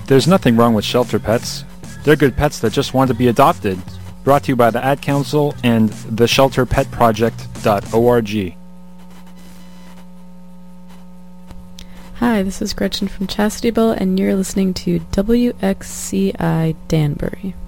There's nothing wrong with shelter pets. They're good pets that just want to be adopted. Brought to you by the Ad Council and theshelterpetproject.org. Hi, this is Gretchen from Chastity Bell, and you're listening to WXCI Danbury.